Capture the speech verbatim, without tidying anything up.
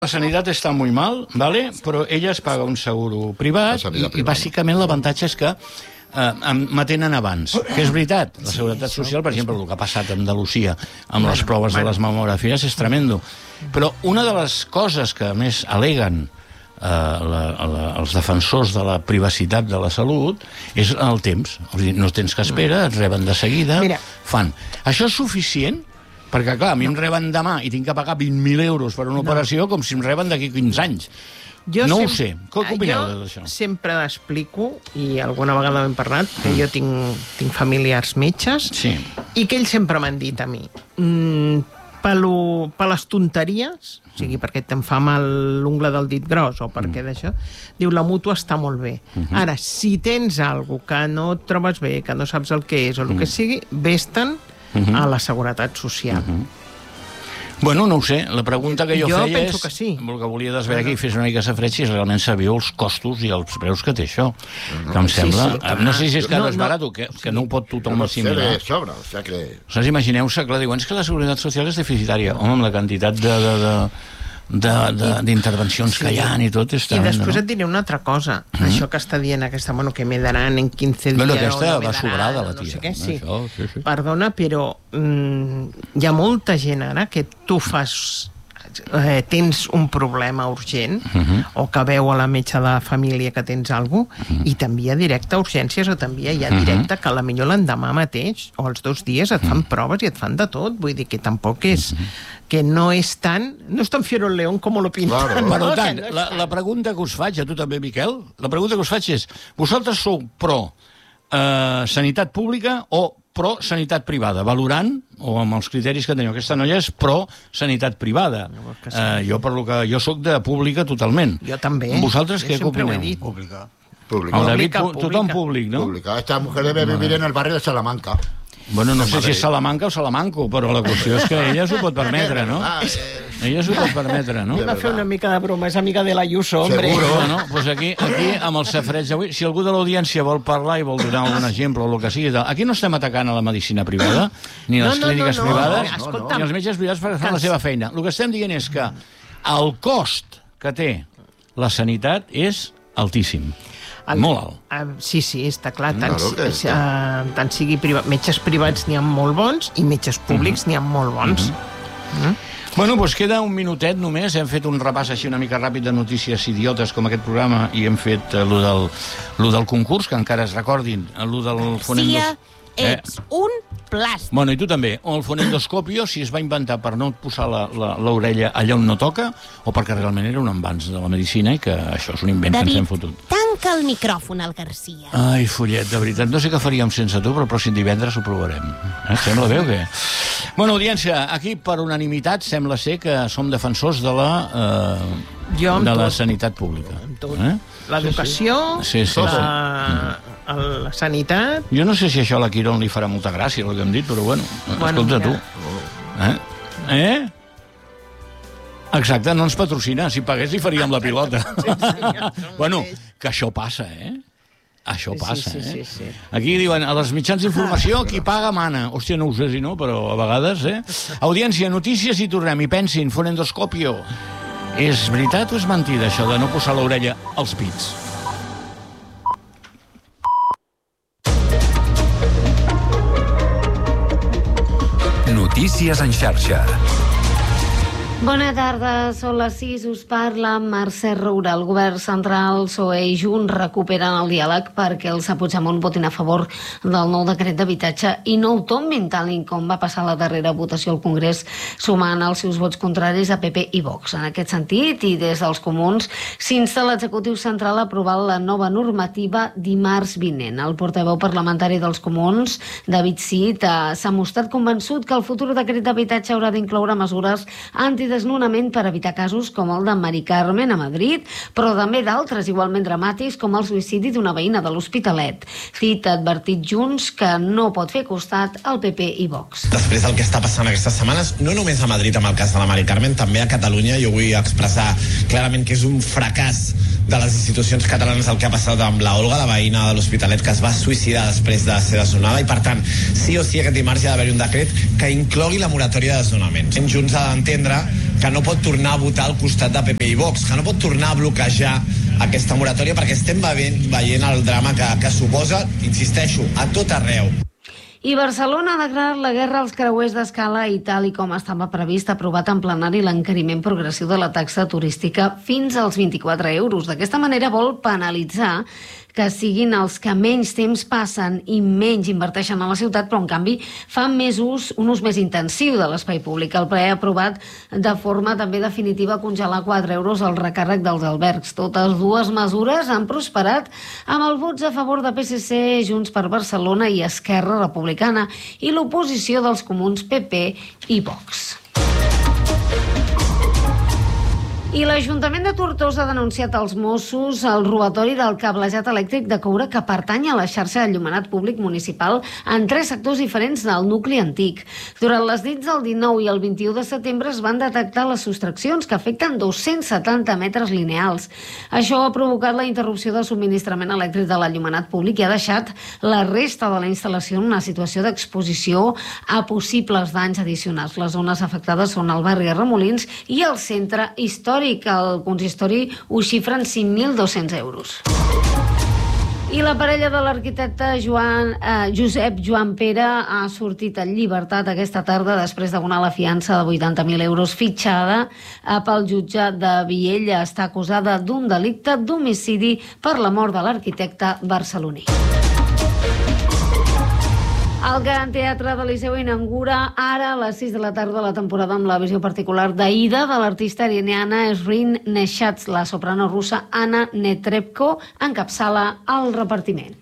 La sanitat està molt mal, ¿vale? Però ella es paga un seguro privat i, i bàsicament l'avantatge és que eh, m'atenen abans. Que és veritat, la Seguretat Social, per exemple, el que ha passat a Andalusia amb les proves de les mamografies és tremendo. Però una de les coses que més aleguen eh, la, la, els defensors de la privacitat de la salut és el temps. O sigui, no tens que esperar, et reben de seguida, Mira. fan. Això és suficient? Perquè, clar, a mi em reben demà i tinc que pagar vint mil euros per una no. operació com si em reben d'aquí quinze anys. Jo no sem... ho sé. Què opineu d'això? Jo sempre explico, i alguna vegada hem parlat, que mm. jo tinc, tinc familiars metges, sí. i que ells sempre m'han dit a mi, mm, per, lo, per les tonteries, o sigui, mm. perquè te'n fa mal l'ungla del dit gros, o perquè mm. d'això, diu, la mútua està molt bé. Mm -hmm. Ara, si tens alguna cosa que no et trobes bé, que no saps el que és, o el mm. que sigui, vés-te'n Uh-huh. a la Seguretat Social. Uh-huh. Bueno, no ho sé. La pregunta que jo, jo feia és... que sí. El que volia desvelar aquí i fes una mica safreig si realment sabíeu els costos i els preus que té això. No, que em sembla... Sí, sí, no sé si és que no, no és barat o que, que no ho pot tothom no assimilar. Sobre, o sea que... Saps, imagineu-se, clar, diuen, és que la Seguretat Social és deficitària. Home, amb la quantitat de... de, de d'intervencions sí. que hi ha i tot és i tremendo, després no? et diré una altra cosa mm -hmm. això que està dient aquesta, bueno, que me daran en quinze dies bueno, aquesta o no va sobrada la tia no sé què, sí. Això, sí, sí. Perdona, però mm, hi ha molta gent ara que tu fas eh, tens un problema urgent uh-huh. o que veu a la metge de família que tens alguna cosa uh-huh. i t'envia directe a urgències o t'envia ja directe uh-huh. que la millor l'endemà mateix o els dos dies et fan uh-huh. proves i et fan de tot, vull dir que tampoc és uh-huh. que no és tan no és tan fiero el león com lo pintan claro. no? Per tant, no la, la pregunta que us faig a tu també, Miquel, la pregunta que us faig és vosaltres sou pro eh, sanitat pública o pro sanitat privada, valorant o amb els criteris que teniu. Aquesta noia és pro sanitat privada. Sí. Eh, jo per lo que jo sóc de pública totalment. Jo també. Vosaltres jo què opineu? Pública. Pública. El David, pública, tothom públic, no? Pública. Esta mujer debe vivir en el barrio de Salamanca. Bueno, no sé si és Salamanca o Salamanco, però la qüestió és que ella s'ho pot permetre, no? Ella s'ho pot permetre, no? Va fer una mica de broma, és amiga de l'Ayuso, hombre. Seguro, no? Pues aquí, aquí, amb el safareig d'avui, si algú de l'audiència vol parlar i vol donar algun exemple o el que sigui, aquí no estem atacant a la medicina privada, ni a les no, no, clíniques no, no, privades, no, no, no. ni als metges privats perquè fan la seva feina. El que estem dient és que el cost que té la sanitat és altíssim. El, molt alt. Uh, sí, sí, està clar. Tant, no, no, uh, tant sigui priva, metges privats n'hi ha molt bons i metges públics uh-huh. n'hi ha molt bons. Uh-huh. Uh-huh. Bueno, doncs queda un minutet només. Hem fet un repàs així una mica ràpid de notícies idiotes com aquest programa i hem fet uh, lo, del, lo del concurs, que encara es recordin, lo del fonendos... Sí, ets eh? un plàstic. Bueno, i tu també. O el fonendoscopio, si es va inventar per no posar l'orella allà on no toca, o perquè realment era un avanç de la medicina i que això és un invent David, que ens hem fotut. tanca el micròfon al Garcia. Ai, Follet, de veritat, no sé què faríem sense tu, però el pròxim divendres ho provarem. Eh? Sembla bé o què? Bueno, audiència, aquí per unanimitat sembla ser que som defensors de la, eh, de la tot. sanitat pública. Eh? L'educació, sí, sí, sí, la, sí. la sanitat... Jo no sé si això a la Quirón li farà molta gràcia, el que hem dit, però bueno, bueno escolta tu. Eh? Eh? Exacte, no ens patrocina. Si pagués li faríem la pilota. Sí, sí, bueno, que això passa, eh? Això passa, sí, sí, eh? Sí, sí, sí. Aquí diuen, a les mitjans d'informació, qui paga mana. Hòstia, no ho sé si no, però a vegades, eh? Audiència, notícies i tornem. I pensin, fonendoscopio. És veritat o és mentida, això de no posar l'orella als pits? Notícies en xarxa. Bona tarda, són les sis, us parla Mercè Roura. El govern central, P S O E i Junts recuperen el diàleg perquè els Puigdemont votin a favor del nou decret d'habitatge i no ho tombin tal com va passar la darrera votació al Congrés, sumant els seus vots contraris a P P i Vox. En aquest sentit, i des dels comuns, s'insta l'executiu central a aprovar la nova normativa dimarts vinent. El portaveu parlamentari dels comuns, David Cid, s'ha mostrat convençut que el futur decret d'habitatge haurà d'incloure mesures antidesnonament per evitar casos com el de Mari Carmen a Madrid, però també d'altres igualment dramàtics com el suïcidi d'una veïna de l'Hospitalet. Cid ha advertit Junts que no pot fer costat al P P i Vox. Després del que està passant aquestes setmanes, no només a Madrid amb el cas de la Mari Carmen, també a Catalunya, jo vull expressar clarament que és un fracàs de les institucions catalanes el que ha passat amb la Olga, la veïna de l'Hospitalet, que es va suïcidar després de ser desnonada, i per tant, sí o sí aquest dimarts hi ha d'haver un decret que inclogui la moratòria de desnonaments. Junts ha d'entendre que no pot tornar a votar al costat de P P i Vox, que no pot tornar a bloquejar aquesta moratòria, perquè estem veient, veient el drama que, que suposa, insisteixo, a tot arreu. I Barcelona ha declarat la guerra als creuers d'escala i, tal i com estava previst, ha aprovat en plenari l'encariment progressiu de la taxa turística fins als vint-i-quatre euros. D'aquesta manera vol penalitzar que siguin els que menys temps passen i menys inverteixen a la ciutat, però en canvi fan més ús, un ús més intensiu de l'espai públic. El ple ha aprovat de forma també definitiva congelar quatre euros el recàrrec dels albergs. Totes dues mesures han prosperat amb els vots a favor de P S C, Junts per Barcelona i Esquerra Republicana i l'oposició dels comuns P P i Vox. I l'Ajuntament de Tortosa ha denunciat als Mossos el robatori del cablejat elèctric de coure que pertany a la xarxa de llumenat públic municipal en tres sectors diferents del nucli antic. Durant les nits del dinou i el vint-i-u de setembre es van detectar les sostraccions que afecten dos-cents setanta metres lineals. Això ha provocat la interrupció del subministrament elèctric de l'enllumenat públic i ha deixat la resta de la instal·lació en una situació d'exposició a possibles danys addicionals. Les zones afectades són el barri de Remolins i el centre històric, que el consistori ho xifra en cinc mil dos-cents euros. I la parella de l'arquitecte Joan, eh, Josep Joan Pere ha sortit en llibertat aquesta tarda després d'abonar la fiança de vuitanta mil euros fitxada pel jutge de Viella. Està acusada d'un delicte d'homicidi per la mort de l'arquitecte barceloní. El Gran Teatre de Liceu inaugura ara a les sis de la tarda la temporada amb la visió particular d'Aida de l'artista iraniana Esrin Neshatz. La soprano russa Anna Netrebko encapçala el repartiment.